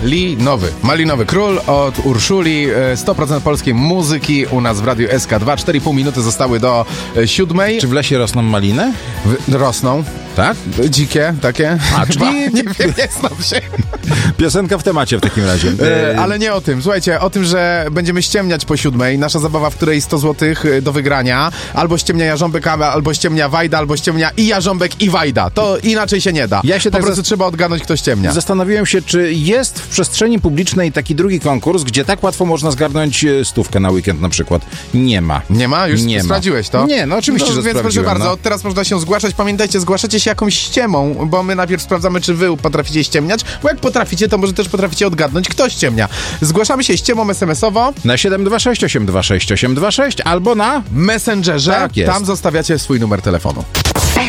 Malinowy Król od Urszuli. 100% polskiej muzyki u nas w Radiu SK2. 4,5 minuty zostały do 7. Czy w lesie rosną maliny? Rosną. Tak? Dzikie, takie. A, czyli nie wiem, nie znam się. Piosenka w temacie w takim razie. Ale nie o tym. Słuchajcie, o tym, że będziemy ściemniać po 7. Nasza zabawa, w której 100 zł do wygrania. Albo ściemnia Jarząbek, albo ściemnia Wajda, albo ściemnia i Jarząbek, i Wajda. To inaczej się nie da. Ja się po prostu trzeba odgadnąć, kto ściemnia. Zastanawiałem się, czy jest w przestrzeni publicznej taki drugi konkurs, gdzie tak łatwo można zgarnąć 100 na weekend na przykład. Nie ma. Nie ma? Już nie sprawdziłeś to? Nie, no oczywiście, że więc proszę bardzo, no. teraz można się zgłaszać. Pamiętajcie, zgłaszacie się jakąś ściemą, bo my najpierw sprawdzamy, czy wy potraficie ściemniać, bo jak potraficie, to może też potraficie odgadnąć, kto ściemnia. Zgłaszamy się ściemą SMS-owo na 726 826 826 albo na Messengerze. Tak jest. Tam zostawiacie swój numer telefonu.